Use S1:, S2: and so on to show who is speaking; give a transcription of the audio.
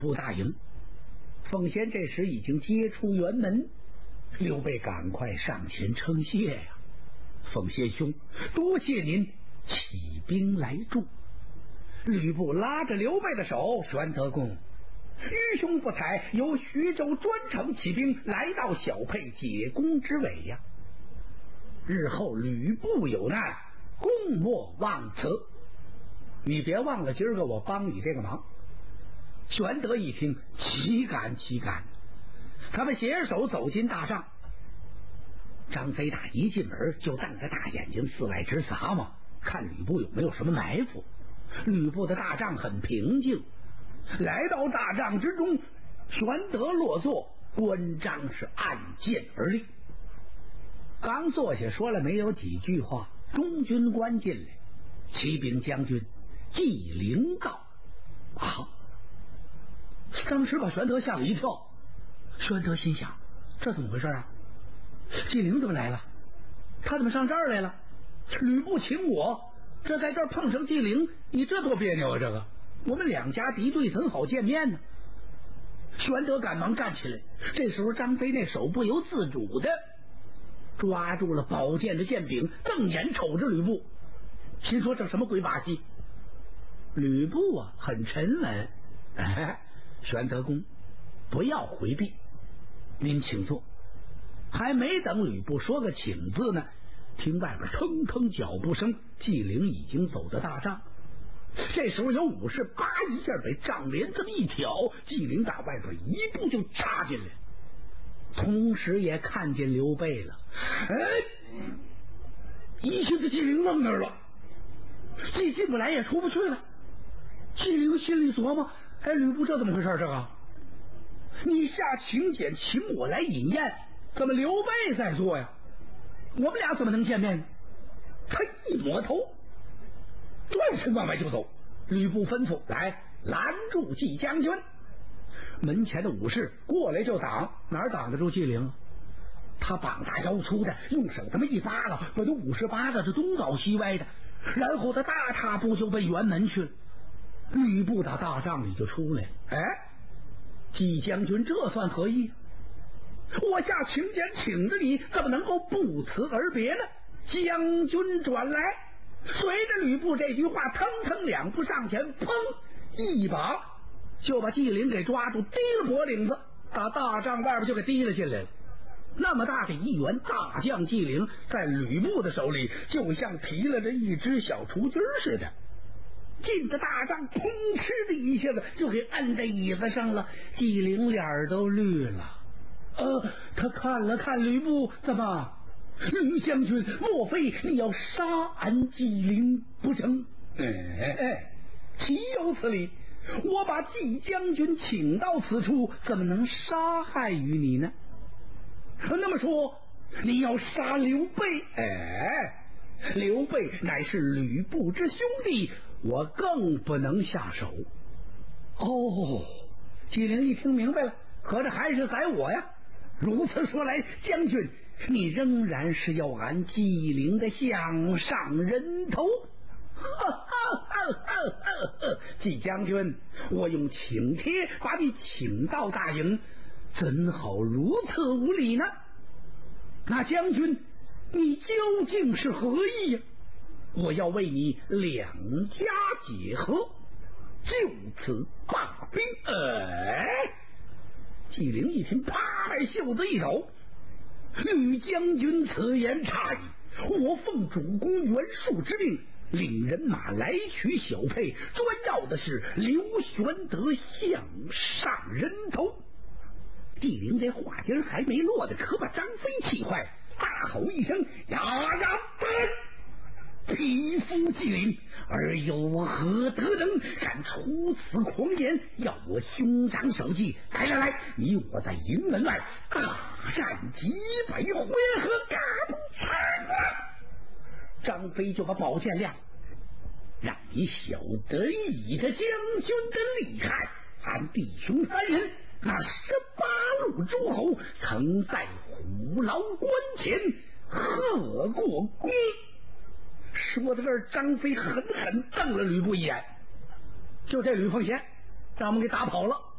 S1: 部大营。奉先这时已经接出辕门，刘备赶快上前称谢呀：“奉先兄，多谢您起兵来助。”吕布拉着刘备的手：“玄德公，愚兄不才，由徐州专程起兵来到小沛解公之委呀。日后吕布有难，公莫忘此。你别忘了今儿个我帮你这个忙。”玄德一听，岂敢，他们携手走进大帐。张飞打一进门就瞪着大眼睛四外直撒嘛，看吕布有没有什么埋伏。吕布的大帐很平静，来到大帐之中，玄德落座，关张是按剑而立。刚坐下说了没有几句话，中军官进来，骑兵将军纪灵到。当时把玄德吓了一跳。玄德心想，这怎么回事啊？纪灵怎么来了？他怎么上这儿来了？吕布请我，这在这儿碰上纪灵，你这多别扭啊！这个我们两家敌对，怎好见面呢？玄德赶忙站起来。这时候张飞那手不由自主的抓住了宝剑的剑柄，瞪眼瞅着吕布，心说这什么鬼把戏？吕布很沉稳：“玄德公，不要回避，您请坐。”还没等吕布说个请字呢，听外边腾腾脚步声，纪灵已经走到大帐。这时候有武士叭一下把帐帘这么一挑，纪灵打外边一步就插进来，同时也看见刘备了。一下子纪灵愣那儿了，既进不来也出不去了。纪灵心里琢磨：吕布这怎么回事？这个你下请柬请我来饮宴，怎么刘备在做呀？我们俩怎么能见面呢？他一抹头，转身往外就走。吕布吩咐：“来，拦住纪将军！”门前的武士过来就挡，哪挡得住纪灵？他膀大腰粗的，用手这么一扒拉，把这武士扒拉着东倒西歪的，然后他大踏步就奔辕门去了。吕布打大帐里就出来了。纪将军这算何意？我下请柬请着你，怎么能够不辞而别呢？将军转来。随着吕布这句话，腾腾两步上前，砰一把就把纪灵给抓住，提了脖领子，打大帐外边就给提了进来了。那么大的一员大将纪灵，在吕布的手里就像提了这一只小雏鸡似的，进的大帐，砰哧的一下子就给摁在椅子上了。纪灵脸都绿了。他看了看吕布，怎么，吕将军，莫非你要杀俺纪灵不成？岂有此理！我把纪将军请到此处，怎么能杀害于你呢？那么说，你要杀刘备？刘备乃是吕布之兄弟，我更不能下手。纪灵一听明白了，合着还是宰我呀？如此说来，将军，你仍然是要俺纪灵的项上人头？纪将军，我用请帖把你请到大营，怎好如此无礼呢？那将军，你究竟是何意呀？我要为你两家解和，就此罢兵。纪灵一听，啪把袖子一抖：“吕将军此言差矣，我奉主公袁术之令，领人马来取小沛，专要的是刘玄德项上人头。”纪灵这话音还没落的，可把张飞气坏，大吼一声：“呀！匹夫纪灵，而有何德能，敢出此狂言，要我兄长手记？来，你我在营门外大战几百回合，嘎不惨了！”张飞就把宝剑亮，让你晓得一个将军的厉害。俺弟兄三人，那18路诸侯，曾在虎牢关前贺过功。说到这儿，张飞狠狠瞪了吕布一眼，就这吕奉贤让我们给打跑了。